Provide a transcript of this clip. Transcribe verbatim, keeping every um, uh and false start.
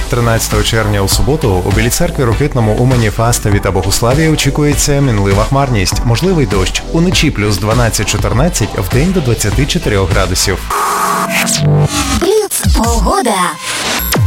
тринадцятого червня у суботу у Білій Церкві, Рокитному, Умані, Фастові та Богуславі очікується мінлива хмарність, можливий дощ. Уночі плюс дванадцять-чотирнадцять, вдень до двадцять чотири градусів. Бліц погода.